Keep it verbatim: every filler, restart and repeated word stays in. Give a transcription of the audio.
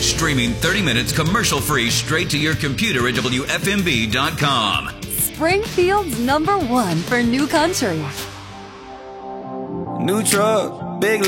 Streaming thirty minutes commercial-free straight to your computer at W F M B dot com. Springfield's number one for new country. New truck, big